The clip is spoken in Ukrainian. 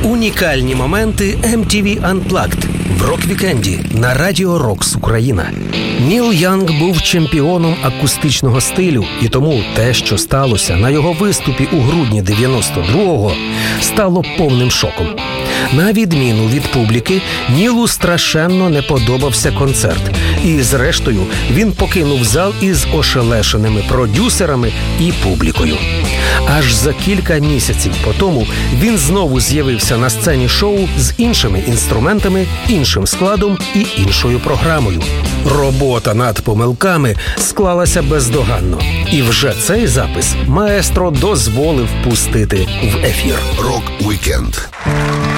Унікальні моменти MTV Unplugged в рок-вікенді на Радіо Рокс Україна. Ніл Янг був чемпіоном акустичного стилю, і тому те, що сталося на його виступі у грудні 92-го, стало повним шоком. На відміну від публіки, Нілу страшенно не подобався концерт. І, зрештою, він покинув зал із ошелешеними продюсерами і публікою. Аж за кілька місяців по тому він знову з'явився на сцені шоу з іншими інструментами, іншим складом і іншою програмою. Робота над помилками склалася бездоганно. І вже цей запис маестро дозволив пустити в ефір. Рок-вікенд.